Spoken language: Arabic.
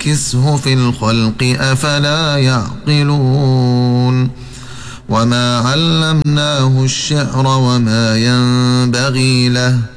ننكسه في الخلق أفلا يعقلون وما علمناه الشعر وما ينبغي له